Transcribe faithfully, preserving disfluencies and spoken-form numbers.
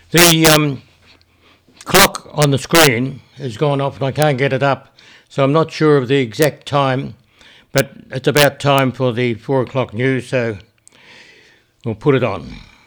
The um, clock on the screen has gone off and I can't get it up, so I'm not sure of the exact time, but it's about time for the four o'clock news, so we'll put it on.